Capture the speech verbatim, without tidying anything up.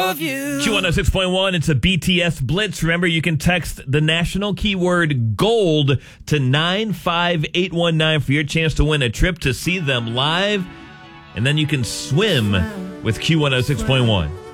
of you. Q one oh six point one, it's a B T S Blitz. Remember, you can text the national keyword GOLD to nine five eight one nine for your chance to win a trip to see them live. And then you can swim with Q one oh six point one.